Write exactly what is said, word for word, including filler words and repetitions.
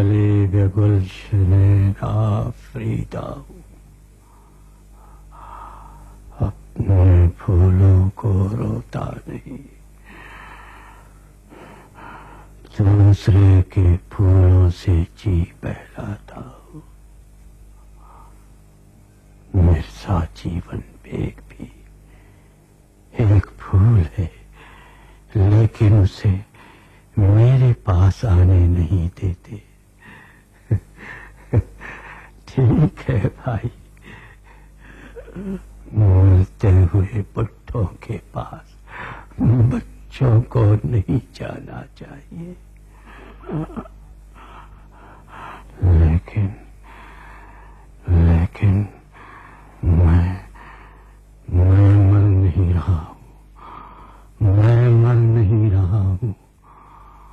वाले गुलशन आफरीदा अपने फूलों को रोता नहीं, दूसरे के फूलों से जी बहलाता हूँ। मिर्जा जीवन बेग भी एक फूल है, लेकिन उसे मेरे पास आने नहीं देते। ठीक है भाई, मिलते हुए बुढ़ों के पास बच्चों को नहीं जाना चाहिए।